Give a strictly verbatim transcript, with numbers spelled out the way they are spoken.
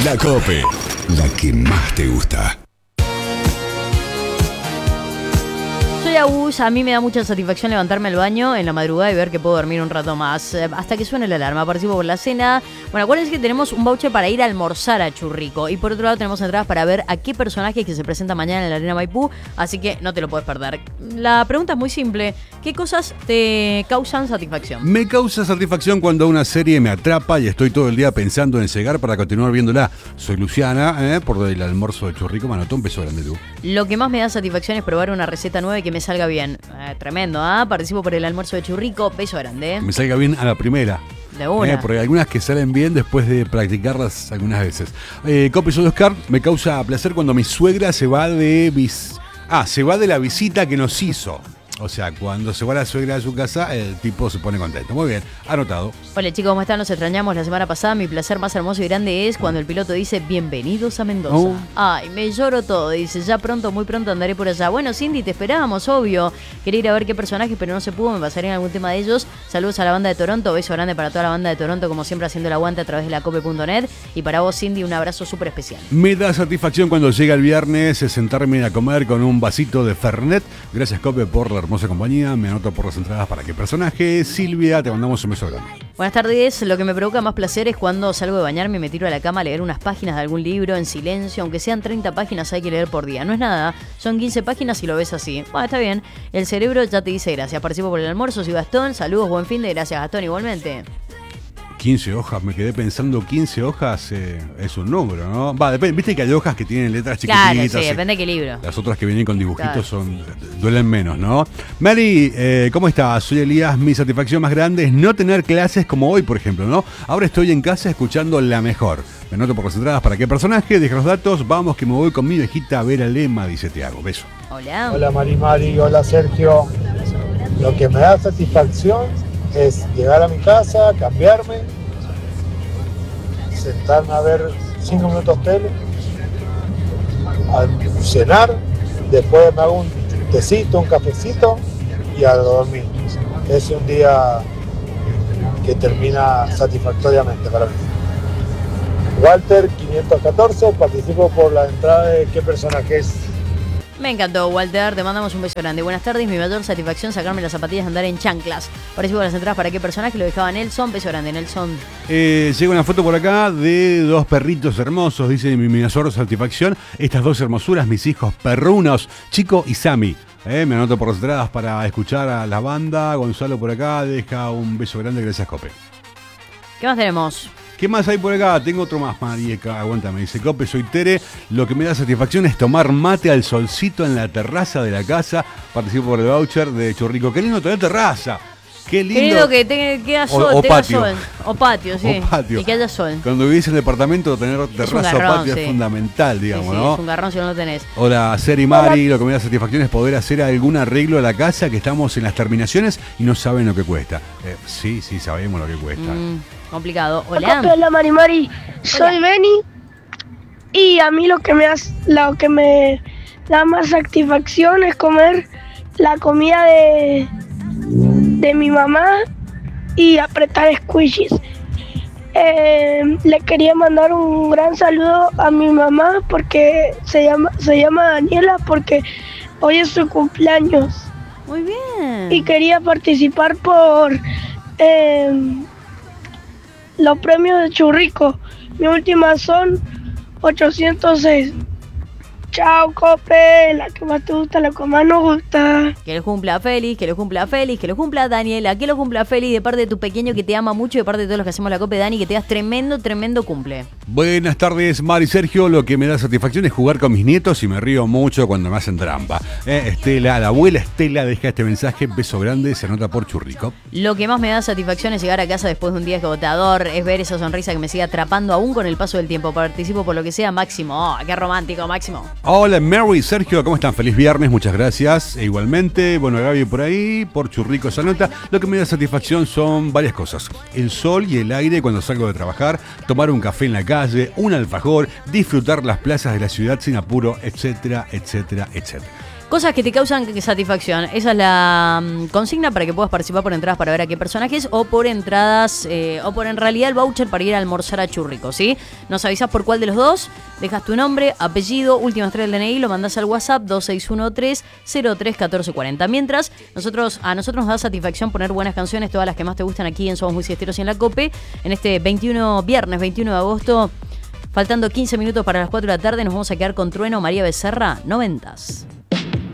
La COPE, la que más te gusta. Soy Agus, a mí me da mucha satisfacción levantarme al baño en la madrugada y ver que puedo dormir un rato más, eh, hasta que suene la alarma. Participo por la cena. Bueno, acuérdense que tenemos un voucher para ir a almorzar a Churrico. Y por otro lado tenemos entradas para ver a qué personajes que se presenta mañana en la Arena Maipú, así que no te lo puedes perder. La pregunta es muy simple: ¿qué cosas te causan satisfacción? Me causa satisfacción cuando una serie me atrapa y estoy todo el día pensando en llegar para continuar viéndola. Soy Luciana, eh, por el almuerzo de Churrico. Manotón, beso grande tú. Lo que más me da satisfacción es probar una receta nueva y que me salga bien. Eh, tremendo, ¿ah? ¿eh? Participo por el almuerzo de Churrico. Beso grande. Que me salga bien a la primera. De una. Eh, porque hay algunas que salen bien después de practicarlas algunas veces. Eh, Copi, soy Oscar. Me causa placer cuando mi suegra se va de vis... Ah, se va de la visita que nos hizo. O sea, cuando se va la suegra de su casa, el tipo se pone contento. Muy bien, anotado. Hola chicos, ¿cómo están? Nos extrañamos la semana pasada. Mi placer más hermoso y grande es cuando el piloto dice bienvenidos a Mendoza. Oh. Ay, me lloro todo. Dice, ya pronto, muy pronto andaré por allá. Bueno, Cindy, te esperábamos, obvio. Quería ir a ver qué personajes, pero no se pudo. Me pasaré en algún tema de ellos. Saludos a la banda de Toronto. Beso grande para toda la banda de Toronto, como siempre haciendo el aguante a través de la cope punto net. Y para vos, Cindy, un abrazo súper especial. Me da satisfacción cuando llega el viernes sentarme a comer con un vasito de Fernet. Gracias, Cope, por la hermosa compañía. Me anoto por las entradas para qué personaje. Silvia, te mandamos un beso grande. Buenas tardes. Lo que me provoca más placer es cuando salgo de bañarme y me tiro a la cama a leer unas páginas de algún libro en silencio. Aunque sean treinta páginas, hay que leer por día. No es nada, son quince páginas y lo ves así. Bueno, está bien. El cerebro ya te dice gracias. Participo por el almuerzo. Soy Gastón. Saludos, buen fin de. Gracias, Gastón, igualmente. quince hojas, me quedé pensando, quince hojas eh, es un número, ¿no? Va, depende, viste que hay hojas que tienen letras chiquititas. Claro, sí, depende de qué libro. Las otras que vienen con dibujitos claro. son duelen menos, ¿no? Mary, eh, ¿cómo estás? Soy Elías, mi satisfacción más grande es no tener clases como hoy, por ejemplo, ¿no? Ahora estoy en casa escuchando La Mejor. Me anoto por las entradas para qué personaje, deja los datos, vamos que me voy con mi viejita Vera Lema, dice Tiago. Beso. Hola. Hola Mari Mari, hola Sergio. Lo que me da satisfacción es llegar a mi casa, cambiarme, sentarme a ver cinco minutos tele, a cenar, después me hago un tecito, un cafecito y a dormir. Es un día que termina satisfactoriamente para mí. Walter quinientos catorce, participo por la entrada de qué personaje es. Me encantó, Walter, te mandamos un beso grande. Buenas tardes, mi mayor satisfacción sacarme las zapatillas y andar en chanclas. Participo de las entradas para qué personaje lo dejaba Nelson. Beso grande, Nelson. Eh, llega una foto por acá de dos perritos hermosos, dice mi mayor satisfacción. Estas dos hermosuras, mis hijos perrunos, Chico y Sammy. Eh, me anoto por las entradas para escuchar a la banda. Gonzalo por acá, deja un beso grande, gracias, Cope. ¿Qué más tenemos? ¿Qué más hay por acá? Tengo otro más, Marieca. Aguántame. Dice Cope, soy Tere. Lo que me da satisfacción es tomar mate al solcito en la terraza de la casa. Participo por el voucher de Churrico. Qué lindo tener terraza. Qué lindo. Qué lindo que tenga, queda sol, o, o tenga patio. sol. O patio, sí. O patio. Y que haya sol. Cuando vivís en el departamento, tener terraza garrón, o patio sí. es fundamental, digamos, sí, sí, ¿no? Es un garrón si no lo tenés. Hola, Seri Mari. Lo que me da satisfacción es poder hacer algún arreglo a la casa, que estamos en las terminaciones y no saben lo que cuesta. Eh, sí, sí, sabemos lo que cuesta. Mm, complicado. Hola. Hola, Mari Mari. Soy Beni. Y a mí lo que me hace, lo que me da más satisfacción es comer la comida de, de mi mamá y apretar squishies. Eh, le quería mandar un gran saludo a mi mamá porque se llama, se llama Daniela, porque hoy es su cumpleaños. Muy bien. Y quería participar por eh, los premios de Churrico. Mi última son ochocientos seis. Chao, Cope, la que más te gusta, la que más nos gusta. Que lo cumpla feliz, que lo cumpla feliz, que lo cumpla Daniela, que lo cumpla feliz de parte de tu pequeño que te ama mucho y de parte de todos los que hacemos la Cope, Dani, que te das tremendo, tremendo cumple. Buenas tardes, Mari y Sergio. Lo que me da satisfacción es jugar con mis nietos y me río mucho cuando me hacen trampa. Eh, Estela, la abuela Estela deja este mensaje, beso grande, se anota por Churrico. Lo que más me da satisfacción es llegar a casa después de un día agotador, es ver esa sonrisa que me sigue atrapando aún con el paso del tiempo. Participo por lo que sea, Máximo. Oh, qué romántico, Máximo. Hola, Mary y Sergio, ¿cómo están? Feliz viernes, muchas gracias. E igualmente, bueno, Gaby por ahí, por Churrico esa nota. Lo que me da satisfacción son varias cosas. El sol y el aire cuando salgo de trabajar, tomar un café en la calle, un alfajor, disfrutar las plazas de la ciudad sin apuro, etcétera, etcétera, etcétera. Cosas que te causan satisfacción. Esa es la um, consigna para que puedas participar por entradas para ver a qué personajes o por entradas, eh, o por en realidad el voucher para ir a almorzar a Churrico, ¿sí? Nos avisas por cuál de los dos, dejas tu nombre, apellido, últimas tres del D N I, lo mandás al WhatsApp dos seis uno tres cero tres uno cuatro cuatro cero. Mientras, nosotros a nosotros nos da satisfacción poner buenas canciones, todas las que más te gustan aquí en Somos Muy Siesteros y en la COPE, en este veintiuno, viernes veintiuno de agosto, faltando quince minutos para las cuatro de la tarde, nos vamos a quedar con Trueno, María Becerra, noventas.